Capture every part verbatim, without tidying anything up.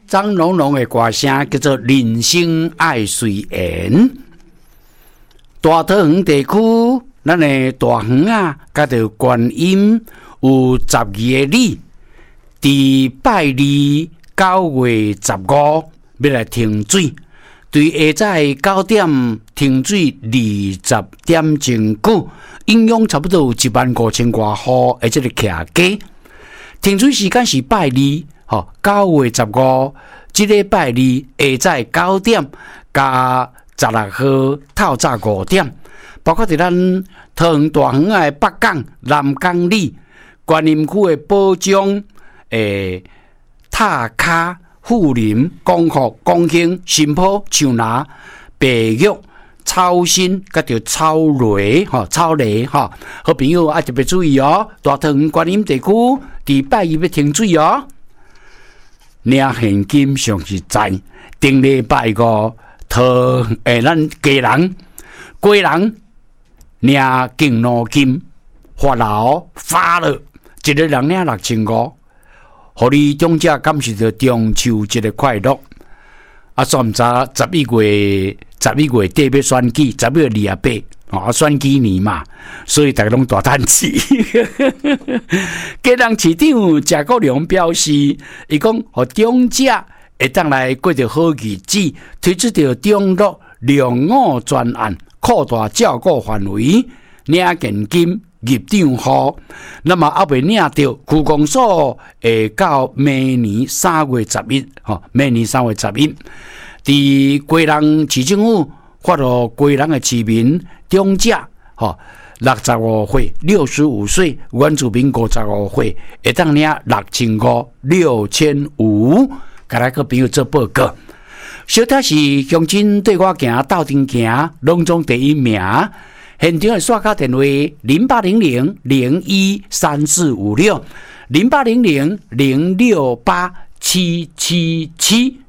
张浓浓的歌声，叫做《人生爱随缘》。大桃园地区，咱的大园啊，甲着观音有十二个里，伫拜二九月十五要来停水，对下早九點停水二十點鐘久，影響差不多有一萬五千外戶的這個徛家。停水時間是拜二，吼九月十五，即個拜二下早九點加十六號透早五點。包括伫咱桃園大園的北港、南港里、觀音區的寶江、誒塔卡、富林、光復、光興、新埔、樹林、白玉、草新，甲着草雷吼、草雷吼，好朋友啊特別注意哦！大桃園觀音地區伫拜二要停水哦。領現金上實在，頂禮拜五桃誒咱家人家人。領敬老金發老發了，一個人領六千五，互你中者感受到中秋節的快樂。啊，算唔知十一月十一月底要選舉，十一月二十八，啊選舉年嘛，所以大家攏大嘆氣。家人市長謝國良表示，伊講互中者會當來過着好日子，推出着中樂兩五專案。擴大照顧範圍，領現金入賬戶，那麼還未領到，區公所會到明年三月十一，吼，明年三月十一，佇歸人市政府發落歸人的市民中者，吼，六十五歲、六十五歲，原住民五十五歲，會當領六千五、六千五，甲咱個朋友做報告。小弟是鄉親對我行鬥陣行，攏總第一名。現場的刷卡電話零八零零零一三四五六零八零零零六八七七七。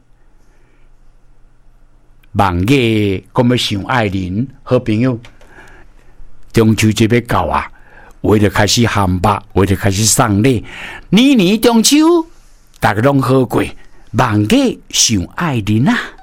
望嘅咁要想愛人好朋友，中秋節要到啊，為了開始喊吧，為了開始送禮，年年中秋大家攏好過，望嘅想愛人啊！